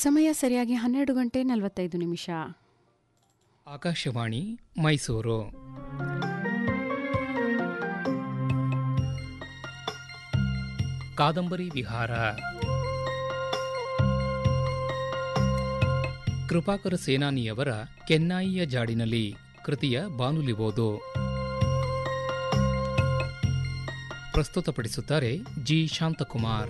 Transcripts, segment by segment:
ಸಮಯ ಸರಿಯಾಗಿ 12:45. ಆಕಾಶವಾಣಿ ಮೈಸೂರು. ಕಾದಂಬರಿ ವಿಹಾರ. ಕೃಪಾಕರ ಸೇನಾನಿಯವರ ಕೆನ್ನಾಯಿಯ ಜಾಡಿನಲ್ಲಿ ಕೃತಿಯ ಬಾನುಲಿ ಓದು ಪ್ರಸ್ತುತಪಡಿಸುತ್ತಾರೆ ಜಿ ಶಾಂತಕುಮಾರ್.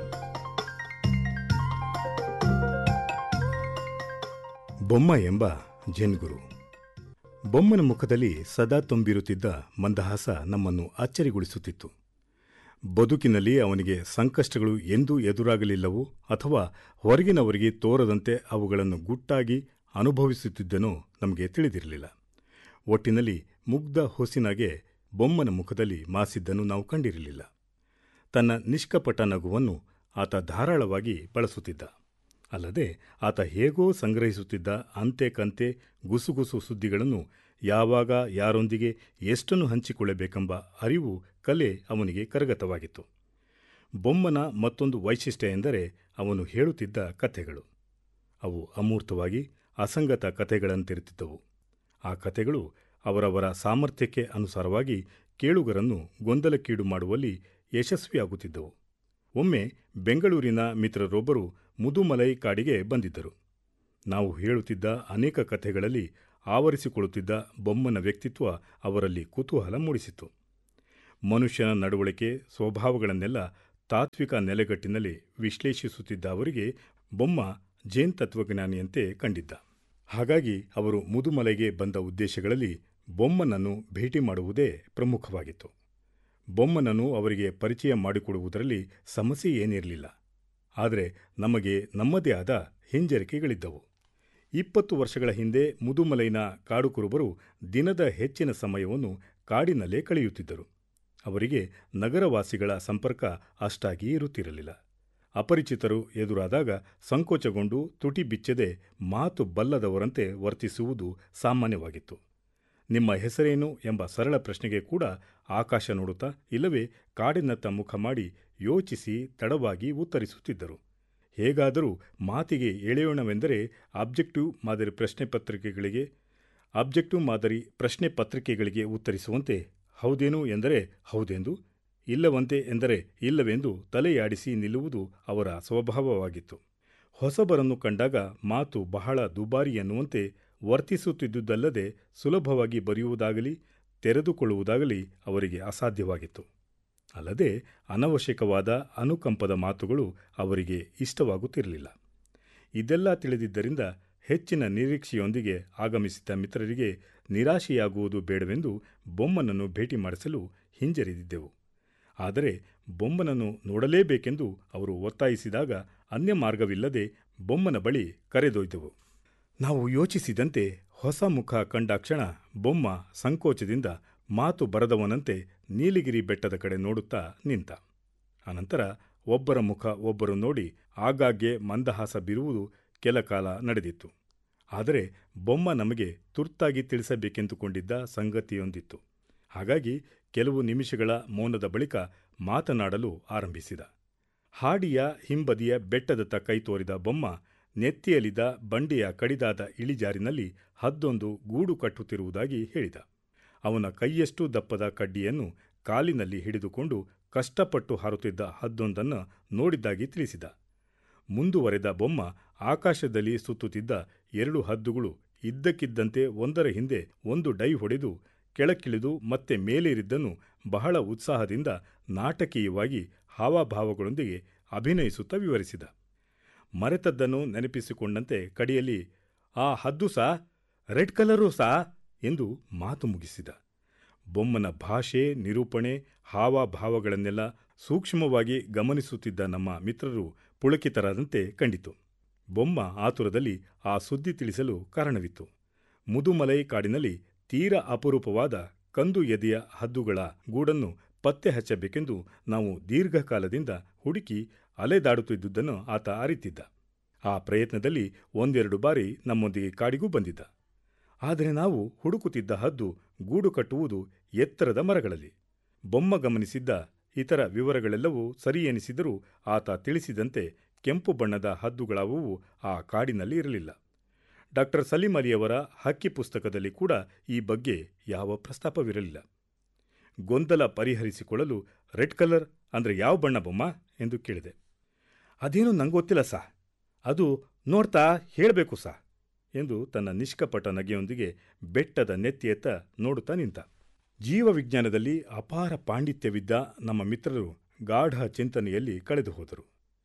ಬೊಮ್ಮ ಎಂಬ ಜೇನ್ಗುರು. ಬೊಮ್ಮನ ಮುಖದಲ್ಲಿ ಸದಾ ತುಂಬಿರುತ್ತಿದ್ದ ಮಂದಹಾಸ ನಮ್ಮನ್ನು ಅಚ್ಚರಿಗೊಳಿಸುತ್ತಿತ್ತು. ಬದುಕಿನಲ್ಲಿ ಅವನಿಗೆ ಸಂಕಷ್ಟಗಳು ಎಂದೂ ಎದುರಾಗಲಿಲ್ಲವೋ ಅಥವಾ ಹೊರಗಿನವರಿಗೆ ತೋರದಂತೆ ಅವುಗಳನ್ನು ಗುಟ್ಟಾಗಿ ಅನುಭವಿಸುತ್ತಿದ್ದನೋ ನಮಗೆ ತಿಳಿದಿರಲಿಲ್ಲ. ಒಟ್ಟಿನಲ್ಲಿ ಮುಗ್ಧ ಹೊಸಿನಾಗೆ ಬೊಮ್ಮನ ಮುಖದಲ್ಲಿ ಮಾಸಿದ್ದನ್ನು ನಾವು ಕಂಡಿರಲಿಲ್ಲ. ತನ್ನ ನಿಷ್ಕಪಟ ನಗುವನ್ನು ಆತ ಧಾರಾಳವಾಗಿ ಬಳಸುತ್ತಿದ್ದ. ಅಲ್ಲದೆ ಆತ ಹೇಗೋ ಸಂಗ್ರಹಿಸುತ್ತಿದ್ದ ಅಂತೆ ಕಂತೆ ಗುಸುಗುಸು ಸುದ್ದಿಗಳನ್ನು ಯಾವಾಗ ಯಾರೊಂದಿಗೆ ಎಷ್ಟನ್ನು ಹಂಚಿಕೊಳ್ಳಬೇಕೆಂಬ ಅರಿವು ಕಲೆ ಅವನಿಗೆ ಕರಗತವಾಗಿತ್ತು. ಬೊಮ್ಮನ ಮತ್ತೊಂದು ವೈಶಿಷ್ಟ್ಯ ಎಂದರೆ ಅವನು ಹೇಳುತ್ತಿದ್ದ ಕಥೆಗಳು. ಅವು ಅಮೂರ್ತವಾಗಿ ಅಸಂಗತ ಕಥೆಗಳಂತಿರುತ್ತಿದ್ದವು. ಆ ಕಥೆಗಳು ಅವರವರ ಸಾಮರ್ಥ್ಯಕ್ಕೆ ಅನುಸಾರವಾಗಿ ಕೇಳುಗರನ್ನು ಗೊಂದಲಕ್ಕೀಡು ಮಾಡುವಲ್ಲಿ ಯಶಸ್ವಿಯಾಗುತ್ತಿದ್ದವು. ಒಮ್ಮೆ ಬೆಂಗಳೂರಿನ ಮಿತ್ರರೊಬ್ಬರು ಮುದುಮಲೈ ಕಾಡಿಗೆ ಬಂದಿದ್ದರು. ನಾವು ಹೇಳುತ್ತಿದ್ದ ಅನೇಕ ಕಥೆಗಳಲ್ಲಿ ಆವರಿಸಿಕೊಳ್ಳುತ್ತಿದ್ದ ಬೊಮ್ಮನ ವ್ಯಕ್ತಿತ್ವ ಅವರಲ್ಲಿ ಕುತೂಹಲ ಮೂಡಿಸಿತು. ಮನುಷ್ಯನ ನಡವಳಿಕೆ ಸ್ವಭಾವಗಳನ್ನೆಲ್ಲ ತಾತ್ವಿಕ ನೆಲೆಗಟ್ಟಿನಲ್ಲಿ ವಿಶ್ಲೇಷಿಸುತ್ತಿದ್ದ ಅವರಿಗೆ ಬೊಮ್ಮ ಜೈನ್ ತತ್ವಜ್ಞಾನಿಯಂತೆ ಕಂಡಿದ್ದ. ಹಾಗಾಗಿ ಅವರು ಮುದುಮಲೈಗೆ ಬಂದ ಉದ್ದೇಶಗಳಲ್ಲಿ ಬೊಮ್ಮನನ್ನು ಭೇಟಿ ಮಾಡುವುದೇ ಪ್ರಮುಖವಾಗಿತ್ತು. ಬೊಮ್ಮನನ್ನು ಅವರಿಗೆ ಪರಿಚಯ ಮಾಡಿಕೊಡುವುದರಲ್ಲಿ ಸಮಸ್ಯೆ ಏನಿರಲಿಲ್ಲ. ಆದರೆ ನಮಗೆ ನಮ್ಮದೇ ಆದ ಹಿಂಜರಿಕೆಗಳಿದ್ದವು. 20 ವರ್ಷಗಳ ಹಿಂದೆ ಮುದುಮಲೈನ ಕಾಡು ಕುರುಬರು ದಿನದ ಹೆಚ್ಚಿನ ಸಮಯವನ್ನು ಕಾಡಿನಲ್ಲೇ ಕಳೆಯುತ್ತಿದ್ದರು. ಅವರಿಗೆ ನಗರವಾಸಿಗಳ ಸಂಪರ್ಕ ಅಷ್ಟಾಗಿ ಇರುತ್ತಿರಲಿಲ್ಲ. ಅಪರಿಚಿತರು ಎದುರಾದಾಗ ಸಂಕೋಚಗೊಂಡು ತುಟಿ ಬಿಚ್ಚದೆ ಮಾತು ಬಲ್ಲದವರಂತೆ ವರ್ತಿಸುವುದು ಸಾಮಾನ್ಯವಾಗಿತ್ತು. ನಿಮ್ಮ ಹೆಸರೇನು ಎಂಬ ಸರಳ ಪ್ರಶ್ನೆಗೆ ಕೂಡ ಆಕಾಶ ನೋಡುತ್ತಾ ಇಲ್ಲವೇ ಕಾಡಿನತ್ತ ಮುಖ ಮಾಡಿ ಯೋಚಿಸಿ ತಡವಾಗಿ ಉತ್ತರಿಸುತ್ತಿದ್ದರು. ಹೇಗಾದರೂ ಮಾತಿಗೆ ಎಳೆಯೋಣವೆಂದರೆ ಆಬ್ಜೆಕ್ಟಿವ್ ಮಾದರಿ ಪ್ರಶ್ನೆ ಪತ್ರಿಕೆಗಳಿಗೆ ಉತ್ತರಿಸುವಂತೆ ಹೌದೇನು ಎಂದರೆ ಹೌದೆಂದು, ಇಲ್ಲವಂತೆ ಎಂದರೆ ಇಲ್ಲವೆಂದು ತಲೆಯಾಡಿಸಿ ನಿಲ್ಲುವುದು ಅವರ ಸ್ವಭಾವವಾಗಿತ್ತು. ಹೊಸಬರನ್ನು ಕಂಡಾಗ ಮಾತು ಬಹಳ ದುಬಾರಿ ಎನ್ನುವಂತೆ ವರ್ತಿಸುತ್ತಿದ್ದುದಲ್ಲದೆ ಸುಲಭವಾಗಿ ಬರೆಯುವುದಾಗಲಿ ತೆರೆದುಕೊಳ್ಳುವುದಾಗಲಿ ಅವರಿಗೆ ಅಸಾಧ್ಯವಾಗಿತ್ತು. ಅಲ್ಲದೆ ಅನವಶ್ಯಕವಾದ ಅನುಕಂಪದ ಮಾತುಗಳು ಅವರಿಗೆ ಇಷ್ಟವಾಗುತ್ತಿರಲಿಲ್ಲ. ಇದೆಲ್ಲ ತಿಳಿದಿದ್ದರಿಂದ ಹೆಚ್ಚಿನ ನಿರೀಕ್ಷೆಯೊಂದಿಗೆ ಆಗಮಿಸಿದ್ದ ಮಿತ್ರರಿಗೆ ನಿರಾಶೆಯಾಗುವುದು ಬೇಡವೆಂದು ಬೊಮ್ಮನನ್ನು ಭೇಟಿ ಮಾಡಿಸಲು ಹಿಂಜರಿದಿದ್ದೆವು. ಆದರೆ ಬೊಮ್ಮನನ್ನು ನೋಡಲೇಬೇಕೆಂದು ಅವರು ಒತ್ತಾಯಿಸಿದಾಗ ಅನ್ಯ ಮಾರ್ಗವಿಲ್ಲದೆ ಬೊಮ್ಮನ ಬಳಿ ಕರೆದೊಯ್ದೆವು. ನಾವು ಯೋಚಿಸಿದಂತೆ ಹೊಸ ಮುಖ ಕಂಡಾಕ್ಷಣ ಬೊಮ್ಮ ಸಂಕೋಚದಿಂದ ಮಾತು ಬರದವನಂತೆ ನೀಲಗಿರಿ ಬೆಟ್ಟದ ಕಡೆ ನೋಡುತ್ತಾ ನಿಂತ. ಅನಂತರ ಒಬ್ಬರ ಮುಖ ಒಬ್ಬರು ನೋಡಿ ಆಗಾಗ್ಗೆ ಮಂದಹಾಸ ಬೀರುವುದು ಕೆಲ ಕಾಲ ನಡೆದಿತ್ತು. ಆದರೆ ಬೊಮ್ಮ ನಮಗೆ ತುರ್ತಾಗಿ ತಿಳಿಸಬೇಕೆಂದುಕೊಂಡಿದ್ದ ಸಂಗತಿಯೊಂದಿತ್ತು. ಹಾಗಾಗಿ ಕೆಲವು ನಿಮಿಷಗಳ ಮೌನದ ಬಳಿಕ ಮಾತನಾಡಲು ಆರಂಭಿಸಿದ. ಹಾಡಿಯ ಹಿಂಬದಿಯ ಬೆಟ್ಟದತ್ತ ಕೈ ತೋರಿದ ಬೊಮ್ಮ ನೆತ್ತಿಯಲಿದ್ದ ಬಂಡೆಯ ಕಡಿದಾದ ಇಳಿಜಾರಿನಲ್ಲಿ ಹದ್ದೊಂದು ಗೂಡು ಕಟ್ಟುತ್ತಿರುವುದಾಗಿ ಹೇಳಿದ. ಅವನ ಕೈಯಷ್ಟು ದಪ್ಪದ ಕಡ್ಡಿಯನ್ನು ಕಾಲಿನಲ್ಲಿ ಹಿಡಿದುಕೊಂಡು ಕಷ್ಟಪಟ್ಟು ಹಾರುತ್ತಿದ್ದ ಹದ್ದೊಂದನ್ನು ನೋಡಿದ್ದಾಗಿ ತಿಳಿಸಿದ. ಮುಂದುವರೆದ ಬೊಮ್ಮ ಆಕಾಶದಲ್ಲಿ ಸುತ್ತುತ್ತಿದ್ದ 2 ಹದ್ದುಗಳು ಇದ್ದಕ್ಕಿದ್ದಂತೆ ಒಂದರ ಹಿಂದೆ ಒಂದು ಡೈ ಹೊಡೆದು ಕೆಳಕ್ಕಿಳಿದು ಮತ್ತೆ ಮೇಲೇರಿದ್ದನ್ನು ಬಹಳ ಉತ್ಸಾಹದಿಂದ ನಾಟಕೀಯವಾಗಿ ಹಾವಭಾವಗಳೊಂದಿಗೆ ಅಭಿನಯಿಸುತ್ತಾ ವಿವರಿಸಿದ. ಮರೆತದ್ದನ್ನು ನೆನಪಿಸಿಕೊಂಡಂತೆ ಕಡೆಯಲ್ಲಿ ಆ ಹದ್ದು ಸಾ, ರೆಡ್ ಕಲರು ಸಾ ಎಂದು ಮಾತು ಮುಗಿಸಿದ. ಬೊಮ್ಮನ ಭಾಷೆ, ನಿರೂಪಣೆ, ಹಾವಭಾವಗಳನ್ನೆಲ್ಲ ಸೂಕ್ಷ್ಮವಾಗಿ ಗಮನಿಸುತ್ತಿದ್ದ ನಮ್ಮ ಮಿತ್ರರು ಪುಳಕಿತರಾದಂತೆ ಕಂಡಿತು. ಬೊಮ್ಮ ಆತುರದಲ್ಲಿ ಆ ಸುದ್ದಿ ತಿಳಿಸಲು ಕಾರಣವಿತ್ತು. ಮುದುಮಲೈ ಕಾಡಿನಲ್ಲಿ ತೀರ ಅಪರೂಪವಾದ ಕಂದು ಎದೆಯ ಹದ್ದುಗಳ ಗೂಡನ್ನು ಪತ್ತೆ ಹಚ್ಚಬೇಕೆಂದು ನಾವು ದೀರ್ಘಕಾಲದಿಂದ ಹುಡುಕಿ ಅಲೆದಾಡುತ್ತಿದ್ದುದನ್ನು ಆತ ಅರಿತಿದ್ದ. ಆ ಪ್ರಯತ್ನದಲ್ಲಿ 1-2 ಬಾರಿ ನಮ್ಮೊಂದಿಗೆ ಕಾಡಿಗೂ ಬಂದಿದ್ದ. ಆದರೆ ನಾವು ಹುಡುಕುತ್ತಿದ್ದ ಹದ್ದು ಗೂಡು ಕಟ್ಟುವುದು ಎತ್ತರದ ಮರಗಳಲ್ಲಿ. ಬೊಮ್ಮ ಗಮನಿಸಿದ್ದ ಇತರ ವಿವರಗಳೆಲ್ಲವೂ ಸರಿ ಎನಿಸಿದರೂ ಆತ ತಿಳಿಸಿದಂತೆ ಕೆಂಪು ಬಣ್ಣದ ಹದ್ದುಗಳಾವುವು ಆ ಕಾಡಿನಲ್ಲಿ ಇರಲಿಲ್ಲ. ಡಾಕ್ಟರ್ ಸಲೀಂ ಅಲಿಯವರ ಹಕ್ಕಿ ಪುಸ್ತಕದಲ್ಲಿ ಕೂಡ ಈ ಬಗ್ಗೆ ಯಾವ ಪ್ರಸ್ತಾಪವಿರಲಿಲ್ಲ. ಗೊಂದಲ ಪರಿಹರಿಸಿಕೊಳ್ಳಲು ರೆಡ್ ಕಲರ್ ಅಂದರೆ ಯಾವ ಬಣ್ಣ ಬೊಮ್ಮ ಎಂದು ಕೇಳಿದೆ. ಅದೇನು ನಂಗೊತ್ತಿಲ್ಲ ಸಾ, ಅದು ನೋಡ್ತಾ ಹೇಳಬೇಕು ಸಾ ಎಂದು ತನ್ನ ನಿಷ್ಕಪಟ ನಗೆಯೊಂದಿಗೆ ಬೆಟ್ಟದ ನೆತ್ತಿಯೆತ್ತ ನೋಡುತ್ತಾ ನಿಂತ. ಜೀವವಿಜ್ಞಾನದಲ್ಲಿ ಅಪಾರ ಪಾಂಡಿತ್ಯವಿದ್ದ ನಮ್ಮ ಮಿತ್ರರು ಗಾಢ ಚಿಂತನೆಯಲ್ಲಿ ಕಳೆದು ಹೋದರು.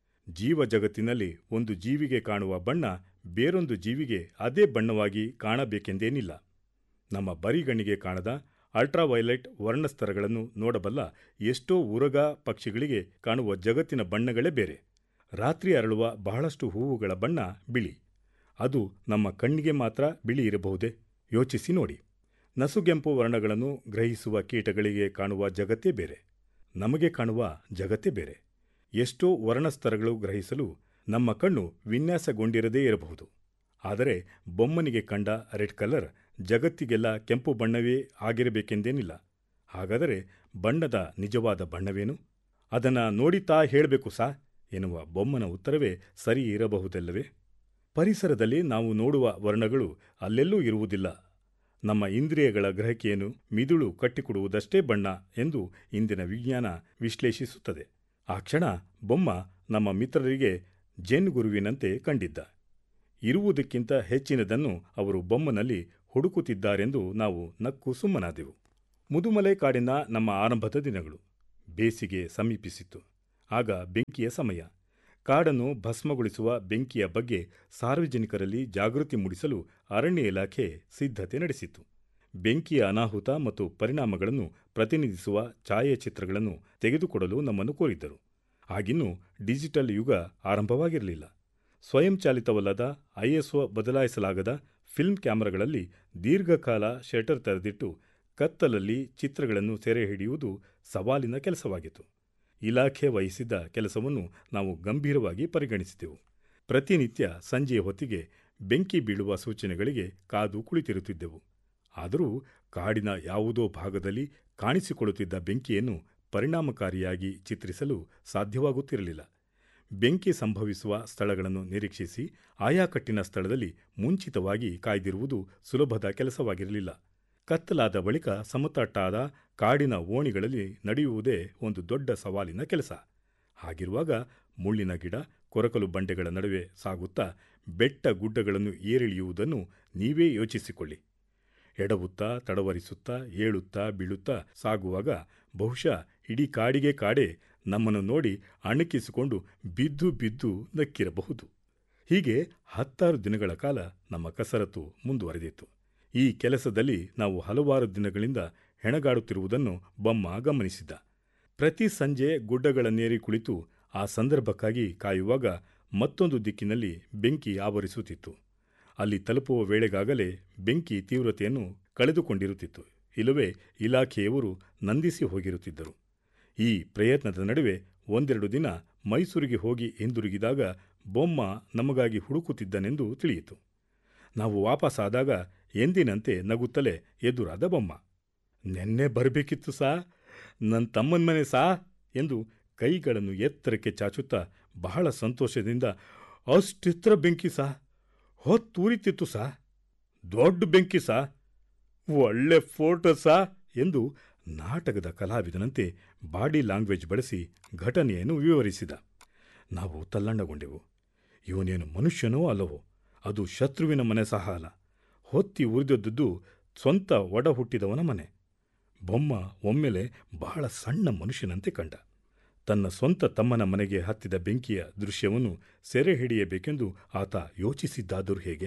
ಜೀವ ಜಗತ್ತಿನಲ್ಲಿ ಒಂದು ಜೀವಿಗೆ ಕಾಣುವ ಬಣ್ಣ ಬೇರೊಂದು ಜೀವಿಗೆ ಅದೇ ಬಣ್ಣವಾಗಿ ಕಾಣಬೇಕೆಂದೇನಿಲ್ಲ. ನಮ್ಮ ಬರಿಗಣ್ಣಿಗೆ ಕಾಣದ ಅಲ್ಟ್ರಾವೈಲೆಟ್ ವರ್ಣಸ್ತರಗಳನ್ನು ನೋಡಬಲ್ಲ ಎಷ್ಟೋ ಉರಗ ಪಕ್ಷಿಗಳಿಗೆ ಕಾಣುವ ಜಗತ್ತಿನ ಬಣ್ಣಗಳೇ ಬೇರೆ. ರಾತ್ರಿ ಅರಳುವ ಬಹಳಷ್ಟು ಹೂವುಗಳ ಬಣ್ಣ ಬಿಳಿ. ಅದು ನಮ್ಮ ಕಣ್ಣಿಗೆ ಮಾತ್ರ ಬಿಳಿ ಇರಬಹುದೇ? ಯೋಚಿಸಿ ನೋಡಿ. ನಸುಗೆಂಪು ವರ್ಣಗಳನ್ನು ಗ್ರಹಿಸುವ ಕೀಟಗಳಿಗೆ ಕಾಣುವ ಜಗತ್ತೇ ಬೇರೆ, ನಮಗೆ ಕಾಣುವ ಜಗತ್ತೇ ಬೇರೆ. ಎಷ್ಟೋ ವರ್ಣಸ್ತರಗಳು ಗ್ರಹಿಸಲು ನಮ್ಮ ಕಣ್ಣು ವಿನ್ಯಾಸಗೊಂಡಿರದೇ ಇರಬಹುದು. ಆದರೆ ಬೊಮ್ಮನಿಗೆ ಕಂಡ ರೆಡ್ ಕಲರ್ ಜಗತ್ತಿಗೆಲ್ಲ ಕೆಂಪು ಬಣ್ಣವೇ ಆಗಿರಬೇಕೆಂದೇನಿಲ್ಲ. ಹಾಗಾದರೆ ಬಣ್ಣದ ನಿಜವಾದ ಬಣ್ಣವೇನು? ಅದನ್ನು ನೋಡಿತಾ ಹೇಳಬೇಕು ಸಾ ಎನ್ನುವ ಬೊಮ್ಮನ ಉತ್ತರವೇ ಸರಿ ಇರಬಹುದಲ್ಲವೇ? ಪರಿಸರದಲ್ಲಿ ನಾವು ನೋಡುವ ವರ್ಣಗಳು ಅಲ್ಲೆಲ್ಲೂ ಇರುವುದಿಲ್ಲ. ನಮ್ಮ ಇಂದ್ರಿಯಗಳ ಗ್ರಹಿಕೆಯನ್ನು ಮಿದುಳು ಕಟ್ಟಿಕೊಡುವುದಷ್ಟೇ ಬಣ್ಣ ಎಂದು ಇಂದಿನ ವಿಜ್ಞಾನ ವಿಶ್ಲೇಷಿಸುತ್ತದೆ. ಆ ಕ್ಷಣ ಬೊಮ್ಮ ನಮ್ಮ ಮಿತ್ರರಿಗೆ ಜೆನ್ ಗುರುವಿನಂತೆ ಕಂಡಿದ್ದ. ಇರುವುದಕ್ಕಿಂತ ಹೆಚ್ಚಿನದನ್ನು ಅವರು ಬೊಮ್ಮನಲ್ಲಿ ಹುಡುಕುತ್ತಿದ್ದಾರೆಂದು ನಾವು ನಕ್ಕು ಸುಮ್ಮನಾದೆವು. ಮುದುಮಲೆ ಕಾಡಿನ ನಮ್ಮ ಆರಂಭದ ದಿನಗಳು. ಬೇಸಿಗೆ ಸಮೀಪಿಸಿತ್ತು. ಆಗ ಬೆಂಕಿಯ ಸಮಯ. ಕಾಡನ್ನು ಭಸ್ಮಗೊಳಿಸುವ ಬೆಂಕಿಯ ಬಗ್ಗೆ ಸಾರ್ವಜನಿಕರಲ್ಲಿ ಜಾಗೃತಿ ಮೂಡಿಸಲು ಅರಣ್ಯ ಇಲಾಖೆ ಸಿದ್ಧತೆ ನಡೆಸಿತ್ತು. ಬೆಂಕಿಯ ಅನಾಹುತ ಮತ್ತು ಪರಿಣಾಮಗಳನ್ನು ಪ್ರತಿನಿಧಿಸುವ ಛಾಯಾಚಿತ್ರಗಳನ್ನು ತೆಗೆದುಕೊಡಲು ನಮ್ಮನ್ನು ಕೋರಿದ್ದರು. ಆಗಿನ್ನೂ ಡಿಜಿಟಲ್ ಯುಗ ಆರಂಭವಾಗಿರಲಿಲ್ಲ. ಸ್ವಯಂಚಾಲಿತವಲ್ಲದ ಐಎಸ್ಒ ಬದಲಾಯಿಸಲಾಗದ ಫಿಲ್ಮ್ ಕ್ಯಾಮರಾಗಳಲ್ಲಿ ದೀರ್ಘಕಾಲ ಶಟರ್ ತೆರೆದಿಟ್ಟು ಕತ್ತಲಲ್ಲಿ ಚಿತ್ರಗಳನ್ನು ಸೆರೆ ಹಿಡಿಯುವುದು ಸವಾಲಿನ ಕೆಲಸವಾಗಿತ್ತು. ಇಲಾಖೆ ವಹಿಸಿದ್ದ ಕೆಲಸವನ್ನು ನಾವು ಗಂಭೀರವಾಗಿ ಪರಿಗಣಿಸಿದೆವು. ಪ್ರತಿನಿತ್ಯ ಸಂಜೆಯ ಹೊತ್ತಿಗೆ ಬೆಂಕಿ ಬೀಳುವ ಸೂಚನೆಗಳಿಗೆ ಕಾದು ಕುಳಿತಿರುತ್ತಿದ್ದೆವು. ಆದರೂ ಕಾಡಿನ ಯಾವುದೋ ಭಾಗದಲ್ಲಿ ಕಾಣಿಸಿಕೊಳ್ಳುತ್ತಿದ್ದ ಬೆಂಕಿಯನ್ನು ಪರಿಣಾಮಕಾರಿಯಾಗಿ ಚಿತ್ರಿಸಲು ಸಾಧ್ಯವಾಗುತ್ತಿರಲಿಲ್ಲ. ಬೆಂಕಿ ಸಂಭವಿಸುವ ಸ್ಥಳಗಳನ್ನು ನಿರೀಕ್ಷಿಸಿ ಆಯಾ ಕಟ್ಟಿನ ಸ್ಥಳದಲ್ಲಿ ಮುಂಚಿತವಾಗಿ ಕಾಯ್ದಿರುವುದು ಸುಲಭದ ಕೆಲಸವಾಗಿರಲಿಲ್ಲ. ಕತ್ತಲಾದ ಬಳಿಕ ಸಮತಟ್ಟಾದ ಕಾಡಿನ ಓಣಿಗಳಲ್ಲಿ ನಡೆಯುವುದೇ ಒಂದು ದೊಡ್ಡ ಸವಾಲಿನ ಕೆಲಸ. ಹಾಗಿರುವಾಗ ಮುಳ್ಳಿನ ಗಿಡ, ಕೊರಕಲು ಬಂಡೆಗಳ ನಡುವೆ ಸಾಗುತ್ತಾ ಬೆಟ್ಟ ಗುಡ್ಡಗಳನ್ನು ಏರಿಳಿಯುವುದನ್ನು ನೀವೇ ಯೋಚಿಸಿಕೊಳ್ಳಿ. ಎಡವುತ್ತಾ ತಡವರಿಸುತ್ತಾ ಏಳುತ್ತಾ ಬೀಳುತ್ತಾ ಸಾಗುವಾಗ ಬಹುಶಃ ಇಡೀ ಕಾಡಿಗೆ ಕಾಡೆ ನಮ್ಮನ್ನು ನೋಡಿ ಅಣಕಿಸಿಕೊಂಡು ಬಿದ್ದು ಬಿದ್ದು ನಕ್ಕಿರಬಹುದು. ಹೀಗೆ 10 ದಿನಗಳ ಕಾಲ ನಮ್ಮ ಕಸರತ್ತು ಮುಂದುವರೆದಿತ್ತು. ಈ ಕೆಲಸದಲ್ಲಿ ನಾವು ಹಲವಾರು ದಿನಗಳಿಂದ ಹೆಣಗಾಡುತ್ತಿರುವುದನ್ನು ಬೊಮ್ಮ ಗಮನಿಸಿದ್ದ. ಪ್ರತಿ ಸಂಜೆ ಗುಡ್ಡಗಳನ್ನೇರಿ ಕುಳಿತು ಆ ಸಂದರ್ಭಕ್ಕಾಗಿ ಕಾಯುವಾಗ ಮತ್ತೊಂದು ದಿಕ್ಕಿನಲ್ಲಿ ಬೆಂಕಿ ಆವರಿಸುತ್ತಿತ್ತು. ಅಲ್ಲಿ ತಲುಪುವ ವೇಳೆಗಾಗಲೇ ಬೆಂಕಿ ತೀವ್ರತೆಯನ್ನು ಕಳೆದುಕೊಂಡಿರುತ್ತಿತ್ತು. ಇಲ್ಲವೇ ಇಲಾಖೆಯವರು ನಂದಿಸಿ ಹೋಗಿರುತ್ತಿದ್ದರು. ಈ ಪ್ರಯತ್ನದ ನಡುವೆ 1-2 ದಿನ ಮೈಸೂರಿಗೆ ಹೋಗಿ ಹಿಂದಿರುಗಿದಾಗ ಬೊಮ್ಮ ನಮಗಾಗಿ ಹುಡುಕುತ್ತಿದ್ದನೆಂದು ತಿಳಿಯಿತು. ನಾವು ವಾಪಸ್ಸಾದಾಗ ಎಂದಿನಂತೆ ನಗುತ್ತಲೇ ಎದುರಾದ ಬೊಮ್ಮ. ನೆನ್ನೆ ಬರಬೇಕಿತ್ತು ಸಾ, ನನ್ನ ತಮ್ಮನ ಮನೆ ಸಾ ಎಂದು ಕೈಗಳನ್ನು ಎತ್ತರಕ್ಕೆ ಚಾಚುತ್ತಾ ಬಹಳ ಸಂತೋಷದಿಂದ, ಅಷ್ಟೆತ್ತರ ಬೆಂಕಿ ಸಾ, ಹೊತ್ತೂರಿತಿತ್ತು ಸಾ, ದೊಡ್ಡ ಬೆಂಕಿ ಸಾ, ಒಳ್ಳೆ ಫೋಟೋ ಸಾ ಎಂದು ನಾಟಕದ ಕಲಾವಿದನಂತೆ ಬಾಡಿ ಲ್ಯಾಂಗ್ವೇಜ್ ಬಳಸಿ ಘಟನೆಯನ್ನು ವಿವರಿಸಿದ. ನಾವು ತಲ್ಲಣ್ಣಗೊಂಡೆವು. ಇವನೇನು ಮನುಷ್ಯನೋ ಅಲ್ಲವೋ, ಅದು ಶತ್ರುವಿನ ಮನೆ ಸಹ ಅಲ್ಲ, ಹೊತ್ತಿ ಉರಿದದ್ದು ಸ್ವಂತ ಒಡ ಹುಟ್ಟಿದವನ ಮನೆ. ಬೊಮ್ಮ ಒಮ್ಮೆಲೆ ಬಹಳ ಸಣ್ಣ ಮನುಷ್ಯನಂತೆ ಕಂಡ. ತನ್ನ ಸ್ವಂತ ತಮ್ಮನ ಮನೆಗೆ ಹತ್ತಿದ ಬೆಂಕಿಯ ದೃಶ್ಯವನ್ನು ಸೆರೆ ಹಿಡಿಯಬೇಕೆಂದು ಆತ ಯೋಚಿಸಿದ್ದಾದರೂ ಹೇಗೆ?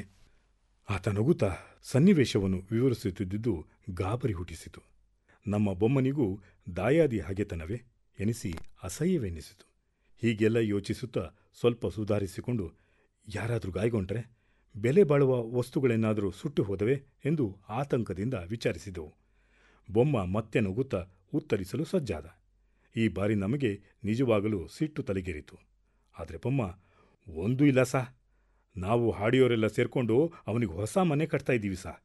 ಆತ ನಗುತ್ತಾ ಸನ್ನಿವೇಶವನ್ನು ವಿವರಿಸುತ್ತಿದ್ದುದು ಗಾಬರಿ ಹುಟ್ಟಿಸಿತು. ನಮ್ಮ ಬೊಮ್ಮನಿಗೂ ದಾಯಾದಿ ಹಗೆತನವೇ ಎನಿಸಿ ಅಸಹ್ಯವೆನ್ನಿಸಿತು. ಹೀಗೆಲ್ಲ ಯೋಚಿಸುತ್ತಾ ಸ್ವಲ್ಪ ಸುಧಾರಿಸಿಕೊಂಡು, ಯಾರಾದರೂ ಗಾಯಗೊಂಡ್ರೆ, ಬೆಲೆ ಬಾಳುವ ವಸ್ತುಗಳೇನಾದರೂ ಸುಟ್ಟು ಹೋದವೆ ಎಂದು ಆತಂಕದಿಂದ ವಿಚಾರಿಸಿದೆವು. ಬೊಮ್ಮ ಮತ್ತೆ ನಗುತ್ತಾ ಉತ್ತರಿಸಲು ಸಜ್ಜಾದ. ಈ ಬಾರಿ ನಮಗೆ ನಿಜವಾಗಲೂ ಸಿಟ್ಟು ತಲೆಗೇರಿತು. ಆದರೆ ಬೊಮ್ಮ, ಒಂದೂ ಇಲ್ಲ ಸಾ, ನಾವು ಹಾಡಿಯೋರೆಲ್ಲ ಸೇರ್ಕೊಂಡು ಅವನಿಗೆ ಹೊಸ ಮನೆ ಕಟ್ತಾ ಇದ್ದೀವಿ ಸಾ,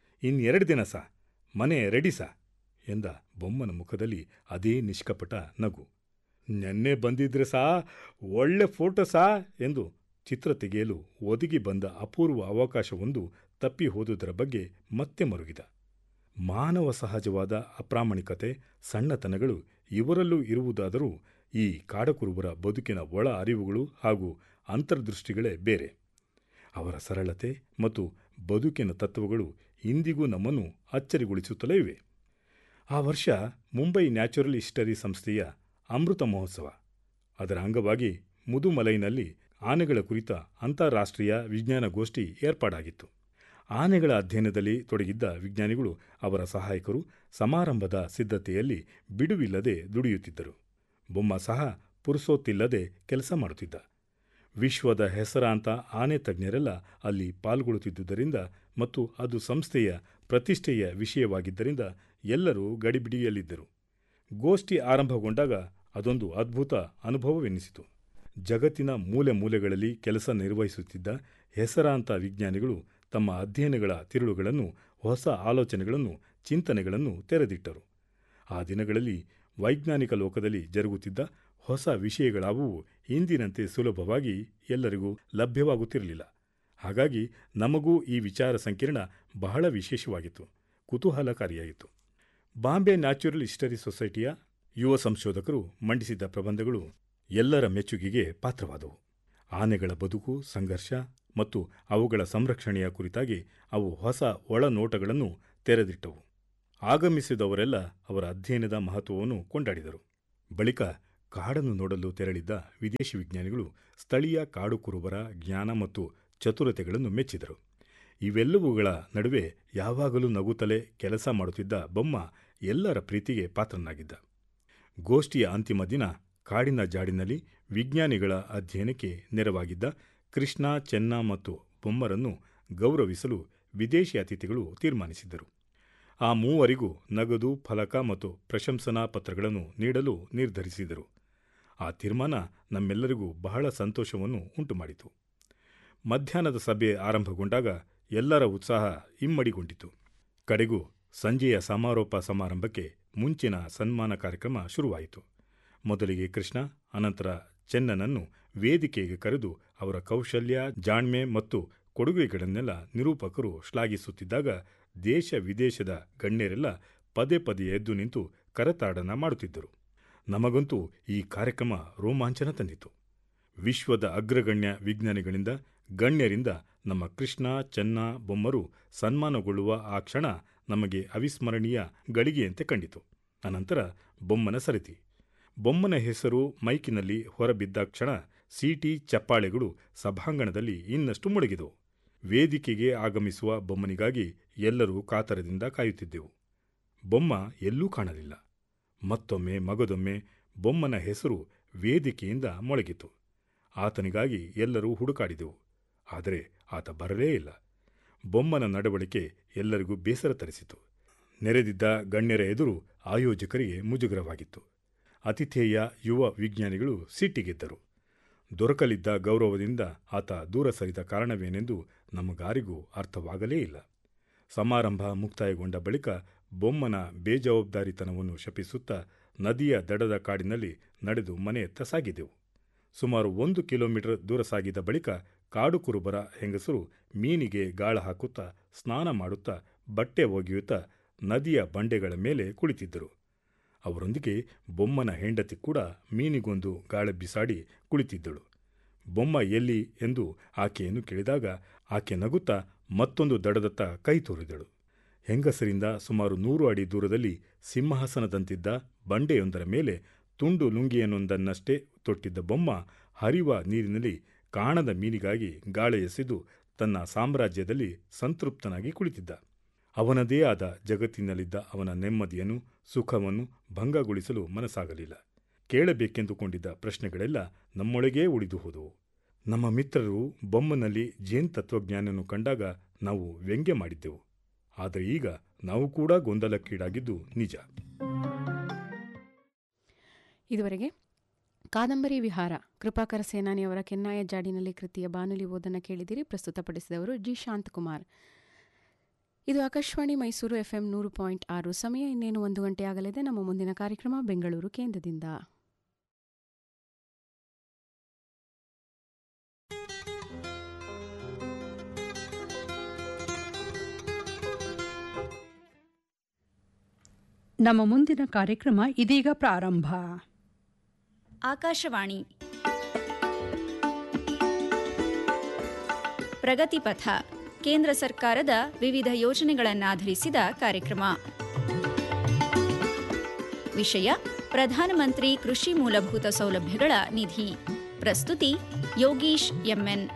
2 ದಿನ ಸಾ, ಮನೆ ರೆಡಿ ಸಾ ಎಂದ. ಬೊಮ್ಮನ ಮುಖದಲ್ಲಿ ಅದೇ ನಿಷ್ಕಪಟ ನಗು. ನೆನ್ನೆ ಬಂದಿದ್ರೆ ಸಾ ಒಳ್ಳೆ ಫೋಟೋ ಸಾ ಎಂದು ಚಿತ್ರ ತೆಗೆಯಲು ಒದಗಿ ಬಂದ ಅಪೂರ್ವ ಅವಕಾಶವೊಂದು ತಪ್ಪಿ ಹೋದುದರ ಬಗ್ಗೆ ಮತ್ತೆ ಮರುಗಿದ. ಮಾನವ ಸಹಜವಾದ ಅಪ್ರಾಮಾಣಿಕತೆ, ಸಣ್ಣತನಗಳು ಇವರಲ್ಲೂ ಇರುವುದಾದರೂ ಈ ಕಾಡಕುರುಬರ ಬದುಕಿನ ಒಳ ಅರಿವುಗಳು ಹಾಗೂ ಅಂತರ್ದೃಷ್ಟಿಗಳೇ ಬೇರೆ. ಅವರ ಸರಳತೆ ಮತ್ತು ಬದುಕಿನ ತತ್ವಗಳು ಇಂದಿಗೂ ನಮ್ಮನ್ನು ಅಚ್ಚರಿಗೊಳಿಸುತ್ತಲೇ ಇವೆ. ಆ ವರ್ಷ ಮುಂಬೈ ನ್ಯಾಚುರಲ್ ಹಿಸ್ಟರಿ ಸಂಸ್ಥೆಯ ಅಮೃತ ಮಹೋತ್ಸವ. ಅದರ ಅಂಗವಾಗಿ ಮುದುಮಲೈನಲ್ಲಿ ಆನೆಗಳ ಕುರಿತ ಅಂತಾರಾಷ್ಟ್ರೀಯ ವಿಜ್ಞಾನಗೋಷ್ಠಿ ಏರ್ಪಾಡಾಗಿತ್ತು. ಆನೆಗಳ ಅಧ್ಯಯನದಲ್ಲಿ ತೊಡಗಿದ್ದ ವಿಜ್ಞಾನಿಗಳು, ಅವರ ಸಹಾಯಕರು ಸಮಾರಂಭದ ಸಿದ್ಧತೆಯಲ್ಲಿ ಬಿಡುವಿಲ್ಲದೆ ದುಡಿಯುತ್ತಿದ್ದರು. ಬೊಮ್ಮ ಸಹ ಪುರುಸೊತ್ತಿಲ್ಲದೆ ಕೆಲಸ ಮಾಡುತ್ತಿದ್ದ. ವಿಶ್ವದ ಹೆಸರಾಂತ ಆನೆ ತಜ್ಞರೆಲ್ಲ ಅಲ್ಲಿ ಪಾಲ್ಗೊಳ್ಳುತ್ತಿದ್ದುದರಿಂದ ಮತ್ತು ಅದು ಸಂಸ್ಥೆಯ ಪ್ರತಿಷ್ಠೆಯ ವಿಷಯವಾಗಿದ್ದರಿಂದ ಎಲ್ಲರೂ ಗಡಿಬಿಡಿಯಲ್ಲಿದ್ದರು. ಗೋಷ್ಠಿ ಆರಂಭಗೊಂಡಾಗ ಅದೊಂದು ಅದ್ಭುತ ಅನುಭವವೆನ್ನಿಸಿತು. ಜಗತ್ತಿನ ಮೂಲೆ ಮೂಲೆಗಳಲ್ಲಿ ಕೆಲಸ ನಿರ್ವಹಿಸುತ್ತಿದ್ದ ಹೆಸರಾಂತ ವಿಜ್ಞಾನಿಗಳು ತಮ್ಮ ಅಧ್ಯಯನಗಳ ತಿರುಳುಗಳನ್ನು, ಹೊಸ ಆಲೋಚನೆಗಳನ್ನು, ಚಿಂತನೆಗಳನ್ನು ತೆರೆದಿಟ್ಟರು. ಆ ದಿನಗಳಲ್ಲಿ ವೈಜ್ಞಾನಿಕ ಲೋಕದಲ್ಲಿ ಜರುಗುತ್ತಿದ್ದ ಹೊಸ ವಿಷಯಗಳಾವುವು ಇಂದಿನಂತೆ ಸುಲಭವಾಗಿ ಎಲ್ಲರಿಗೂ ಲಭ್ಯವಾಗುತ್ತಿರಲಿಲ್ಲ. ಹಾಗಾಗಿ ನಮಗೂ ಈ ವಿಚಾರ ಸಂಕಿರಣ ಬಹಳ ವಿಶೇಷವಾಗಿತ್ತು, ಕುತೂಹಲಕಾರಿಯಾಗಿತ್ತು. ಬಾಂಬೆ ನ್ಯಾಚುರಲ್ ಹಿಸ್ಟರಿ ಸೊಸೈಟಿಯ ಯುವ ಸಂಶೋಧಕರು ಮಂಡಿಸಿದ್ದ ಪ್ರಬಂಧಗಳು ಎಲ್ಲರ ಮೆಚ್ಚುಗೆಗೆ ಪಾತ್ರವಾದವು. ಆನೆಗಳ ಬದುಕು, ಸಂಘರ್ಷ ಮತ್ತು ಅವುಗಳ ಸಂರಕ್ಷಣೆಯ ಕುರಿತಾಗಿ ಅವು ಹೊಸ ಒಳನೋಟಗಳನ್ನು ತೆರೆದಿಟ್ಟವು. ಆಗಮಿಸಿದವರೆಲ್ಲ ಅವರ ಅಧ್ಯಯನದ ಮಹತ್ವವನ್ನು ಕೊಂಡಾಡಿದರು. ಬಳಿಕ ಕಾಡನ್ನು ನೋಡಲು ತೆರಳಿದ್ದ ವಿದೇಶಿ ವಿಜ್ಞಾನಿಗಳು ಸ್ಥಳೀಯ ಕಾಡು ಕುರುಬರ ಜ್ಞಾನ ಮತ್ತು ಚತುರತೆಗಳನ್ನು ಮೆಚ್ಚಿದರು. ಇವೆಲ್ಲವುಗಳ ನಡುವೆ ಯಾವಾಗಲೂ ನಗುತ್ತಲೇ ಕೆಲಸ ಮಾಡುತ್ತಿದ್ದ ಬೊಮ್ಮ ಎಲ್ಲರ ಪ್ರೀತಿಗೆ ಪಾತ್ರನಾಗಿದ್ದ. ಗೋಷ್ಠಿಯ ಅಂತಿಮ ದಿನ ಕಾಡಿನ ಜಾಡಿನಲ್ಲಿ ವಿಜ್ಞಾನಿಗಳ ಅಧ್ಯಯನಕ್ಕೆ ನೆರವಾಗಿದ್ದ ಕೃಷ್ಣ, ಚೆನ್ನ ಮತ್ತು ಬೊಮ್ಮರನ್ನು ಗೌರವಿಸಲು ವಿದೇಶಿ ಅತಿಥಿಗಳು ತೀರ್ಮಾನಿಸಿದ್ದರು. ಆ ಮೂವರಿಗೂ ನಗದು, ಫಲಕ ಮತ್ತು ಪ್ರಶಂಸನಾ ಪತ್ರಗಳನ್ನು ನೀಡಲು ನಿರ್ಧರಿಸಿದರು. ಆ ತೀರ್ಮಾನ ನಮ್ಮೆಲ್ಲರಿಗೂ ಬಹಳ ಸಂತೋಷವನ್ನು ಉಂಟುಮಾಡಿತು. ಮಧ್ಯಾಹ್ನದ ಸಭೆ ಆರಂಭಗೊಂಡಾಗ ಎಲ್ಲರ ಉತ್ಸಾಹ ಇಮ್ಮಡಿಗೊಂಡಿತು. ಕಡೆಗೂ ಸಂಜೆಯ ಸಮಾರೋಪ ಸಮಾರಂಭಕ್ಕೆ ಮುಂಚಿನ ಸನ್ಮಾನ ಕಾರ್ಯಕ್ರಮ ಶುರುವಾಯಿತು. ಮೊದಲಿಗೆ ಕೃಷ್ಣ, ಅನಂತರ ಚೆನ್ನನನ್ನು ವೇದಿಕೆಗೆ ಕರೆದು ಅವರ ಕೌಶಲ್ಯ, ಜಾಣ್ಮೆ ಮತ್ತು ಕೊಡುಗೆಗಳನ್ನೆಲ್ಲ ನಿರೂಪಕರು ಶ್ಲಾಘಿಸುತ್ತಿದ್ದಾಗ ದೇಶ ವಿದೇಶದ ಗಣ್ಯರೆಲ್ಲ ಪದೇ ಪದೇ ಎದ್ದು ನಿಂತು ಕರತಾಡನ ಮಾಡುತ್ತಿದ್ದರು. ನಮಗಂತೂ ಈ ಕಾರ್ಯಕ್ರಮ ರೋಮಾಂಚನ ತಂದಿತು. ವಿಶ್ವದ ಅಗ್ರಗಣ್ಯ ವಿಜ್ಞಾನಿಗಳಿಂದ, ಗಣ್ಯರಿಂದ ನಮ್ಮ ಕೃಷ್ಣ, ಚೆನ್ನ, ಬೊಮ್ಮರು ಸನ್ಮಾನಗೊಳ್ಳುವ ಆ ಕ್ಷಣ ನಮಗೆ ಅವಿಸ್ಮರಣೀಯ ಗಳಿಗೆಯಂತೆ ಕಂಡಿತು. ಅನಂತರ ಬೊಮ್ಮನ ಸರತಿ. ಬೊಮ್ಮನ ಹೆಸರು ಮೈಕಿನಲ್ಲಿ ಹೊರಬಿದ್ದ ಕ್ಷಣ ಸೀಟಿ, ಚಪ್ಪಾಳೆಗಳು ಸಭಾಂಗಣದಲ್ಲಿ ಇನ್ನಷ್ಟು ಮುಳುಗಿದವು. ವೇದಿಕೆಗೆ ಆಗಮಿಸುವ ಬೊಮ್ಮನಿಗಾಗಿ ಎಲ್ಲರೂ ಕಾತರದಿಂದ ಕಾಯುತ್ತಿದ್ದೆವು. ಬೊಮ್ಮ ಎಲ್ಲೂ ಕಾಣಲಿಲ್ಲ. ಮತ್ತೊಮ್ಮೆ ಮಗದೊಮ್ಮೆ ಬೊಮ್ಮನ ಹೆಸರು ವೇದಿಕೆಯಿಂದ ಮೊಳಗಿತು. ಆತನಿಗಾಗಿ ಎಲ್ಲರೂ ಹುಡುಕಾಡಿದೆವು. ಆದರೆ ಆತ ಬರಲೇ ಇಲ್ಲ. ಬೊಮ್ಮನ ನಡವಳಿಕೆ ಎಲ್ಲರಿಗೂ ಬೇಸರ ತರಿಸಿತು. ನೆರೆದಿದ್ದ ಗಣ್ಯರ ಎದುರು ಆಯೋಜಕರಿಗೆ ಮುಜುಗರವಾಗಿತ್ತು. ಅತಿಥೇಯ ಯುವ ವಿಜ್ಞಾನಿಗಳು ಸಿಟ್ಟಿಗೆದ್ದರು. ದೊರಕಲಿದ್ದ ಗೌರವದಿಂದ ಆತ ದೂರ ಸರಿದ ಕಾರಣವೇನೆಂದು ನಮಗಾರಿಗೂ ಅರ್ಥವಾಗಲೇ ಇಲ್ಲ. ಸಮಾರಂಭ ಮುಕ್ತಾಯಗೊಂಡ ಬಳಿಕ ಬೊಮ್ಮನ ಬೇಜವಾಬ್ದಾರಿತನವನ್ನು ಶಪಿಸುತ್ತಾ ನದಿಯ ದಡದ ಕಾಡಿನಲ್ಲಿ ನಡೆದು ಮನೆಯತ್ತ ಸಾಗಿದೆವು. ಸುಮಾರು 1 ಕಿಲೋಮೀಟರ್ ದೂರ ಸಾಗಿದ ಬಳಿಕ ಕಾಡು ಕುರುಬರ ಹೆಂಗಸರು ಮೀನಿಗೆ ಗಾಳ ಹಾಕುತ್ತಾ, ಸ್ನಾನ ಮಾಡುತ್ತಾ, ಬಟ್ಟೆ ಒಗೆಯುತ್ತಾ ನದಿಯ ಬಂಡೆಗಳ ಮೇಲೆ ಕುಳಿತಿದ್ದರು. ಅವರೊಂದಿಗೆ ಬೊಮ್ಮನ ಹೆಂಡತಿ ಕೂಡ ಮೀನಿಗೊಂದು ಗಾಳ ಬಿಸಾಡಿ ಕುಳಿತಿದ್ದಳು. ಬೊಮ್ಮ ಎಲ್ಲಿ ಎಂದು ಆಕೆಯನ್ನು ಕೇಳಿದಾಗ ಆಕೆ ನಗುತ್ತಾ ಮತ್ತೊಂದು ದಡದತ್ತ ಕೈ ತೋರಿದಳು. ಹೆಂಗಸರಿಂದ ಸುಮಾರು 100 ಅಡಿ ದೂರದಲ್ಲಿ ಸಿಂಹಾಸನದಂತಿದ್ದ ಬಂಡೆಯೊಂದರ ಮೇಲೆ ತುಂಡು ಲುಂಗಿಯನ್ನೊಂದನ್ನಷ್ಟೇ ತೊಟ್ಟಿದ್ದ ಬೊಮ್ಮ ಹರಿವ ನೀರಿನಲ್ಲಿ ಕಾಣದ ಮೀನಿಗಾಗಿ ಗಾಳ ಎಸೆದು ತನ್ನ ಸಾಮ್ರಾಜ್ಯದಲ್ಲಿ ಸಂತೃಪ್ತನಾಗಿ ಕುಳಿತಿದ್ದ. ಅವನದೇ ಆದ ಜಗತ್ತಿನಲ್ಲಿದ್ದ ಅವನ ನೆಮ್ಮದಿಯನ್ನು, ಸುಖವನ್ನು ಭಂಗಗೊಳಿಸಲು ಮನಸ್ಸಾಗಲಿಲ್ಲ. ಕೇಳಬೇಕೆಂದುಕೊಂಡಿದ್ದ ಪ್ರಶ್ನೆಗಳೆಲ್ಲ ನಮ್ಮೊಳಗೇ ಉಳಿದು ಹೋದವು. ನಮ್ಮ ಮಿತ್ರರು ಬೊಮ್ಮನಲ್ಲಿ ಜೇನ್ ತತ್ವಜ್ಞಾನವನ್ನು ಕಂಡಾಗ ನಾವು ವ್ಯಂಗ್ಯ ಮಾಡಿದ್ದೆವು. ಆದರೆ ಈಗ ನಾವು ಕೂಡ ಗೊಂದಲಕ್ಕೀಡಾಗಿದ್ದು ನಿಜ. ಇದುವರೆಗೆ ಕಾದಂಬರಿ ವಿಹಾರ ಕೃಪಾಕರ ಸೇನಾನಿಯವರ ಕೆನ್ನಾಯ ಜಾಡಿನಲ್ಲಿ ಕೃತಿಯ ಬಾನುಲಿ ಓದನ್ನು ಕೇಳಿದಿರಿ. ಪ್ರಸ್ತುತಪಡಿಸಿದವರು ಜಿ ಶಾಂತಕುಮಾರ್. ಇದು ಆಕಾಶವಾಣಿ ಮೈಸೂರು FM 100.6. ಸಮಯ ಇನ್ನೇನು 1 ಗಂಟೆ ಆಗಲಿದೆ. ನಮ್ಮ ಮುಂದಿನ ಕಾರ್ಯಕ್ರಮ ಬೆಂಗಳೂರು ಕೇಂದ್ರದಿಂದ. ನಮ್ಮ ಮುಂದಿನ ಕಾರ್ಯಕ್ರಮ ಇದೀಗ ಪ್ರಾರಂಭ. ಆಕಾಶವಾಣಿ ಪ್ರಗತಿಪಥ ಕೇಂದ್ರ ಸರ್ಕಾರದ ವಿವಿಧ ಯೋಜನೆಗಳನ್ನಾಧರಿಸಿದ ಕಾರ್ಯಕ್ರಮ. ವಿಷಯ ಪ್ರಧಾನಮಂತ್ರಿ ಕೃಷಿ ಮೂಲಭೂತ ಸೌಲಭ್ಯಗಳ ನಿಧಿ. ಪ್ರಸ್ತುತಿ ಯೋಗೀಶ್ ಎಂಎನ್.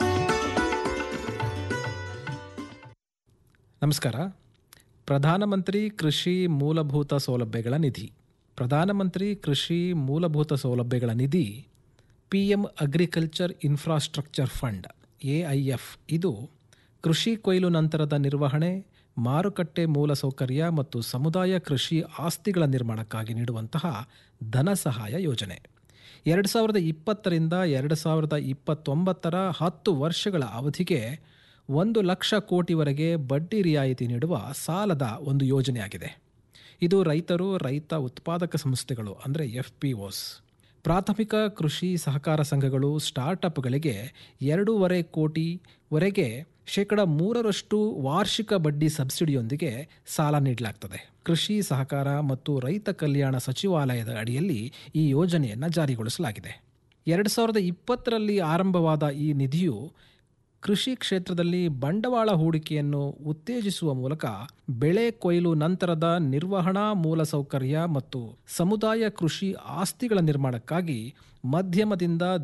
ನಮಸ್ಕಾರ. ಪ್ರಧಾನಮಂತ್ರಿ ಕೃಷಿ ಮೂಲಭೂತ ಸೌಲಭ್ಯಗಳ ನಿಧಿ. ಪ್ರಧಾನಮಂತ್ರಿ ಕೃಷಿ ಮೂಲಭೂತ ಸೌಲಭ್ಯಗಳ ನಿಧಿ PM agriculture infrastructure fund AIF. ಇದು ಕೃಷಿ ಕೊಯ್ಲು ನಂತರದ ನಿರ್ವಹಣೆ, ಮಾರುಕಟ್ಟೆ ಮೂಲಸೌಕರ್ಯ ಮತ್ತು ಸಮುದಾಯ ಕೃಷಿ ಆಸ್ತಿಗಳ ನಿರ್ಮಾಣಕ್ಕಾಗಿ ನೀಡುವಂತಹ ಧನ ಸಹಾಯ ಯೋಜನೆ. 2020ರಿಂದ 2029 10 ವರ್ಷಗಳ ಅವಧಿಗೆ 1 ಲಕ್ಷ ಕೋಟಿವರೆಗೆ ಬಡ್ಡಿ ರಿಯಾಯಿತಿ ನೀಡುವ ಸಾಲದ ಒಂದು ಯೋಜನೆಯಾಗಿದೆ. ಇದು ರೈತರು, ರೈತ ಉತ್ಪಾದಕ ಸಂಸ್ಥೆಗಳು ಅಂದರೆ FPOs, ಪ್ರಾಥಮಿಕ ಕೃಷಿ ಸಹಕಾರ ಸಂಘಗಳು, ಸ್ಟಾರ್ಟಪ್ಗಳಿಗೆ 2.5 ಕೋಟಿವರೆಗೆ 3% ವಾರ್ಷಿಕ ಬಡ್ಡಿ ಸಬ್ಸಿಡಿಯೊಂದಿಗೆ ಸಾಲ ನೀಡಲಾಗ್ತದೆ. ಕೃಷಿ ಸಹಕಾರ ಮತ್ತು ರೈತ ಕಲ್ಯಾಣ ಸಚಿವಾಲಯದ ಅಡಿಯಲ್ಲಿ ಈ ಯೋಜನೆಯನ್ನು ಜಾರಿಗೊಳಿಸಲಾಗಿದೆ. 2020ರಲ್ಲಿ ಆರಂಭವಾದ ಈ ನಿಧಿಯು ಕೃಷಿ ಕ್ಷೇತ್ರದಲ್ಲಿ ಬಂಡವಾಳ ಹೂಡಿಕೆಯನ್ನು ಉತ್ತೇಜಿಸುವ ಮೂಲಕ ಬೆಳೆ ಕೊಯ್ಲು ನಂತರದ ನಿರ್ವಹಣಾ ಮೂಲಸೌಕರ್ಯ ಮತ್ತು ಸಮುದಾಯ ಕೃಷಿ ಆಸ್ತಿಗಳ ನಿರ್ಮಾಣಕ್ಕಾಗಿ ಮಧ್ಯಮದಿಂದ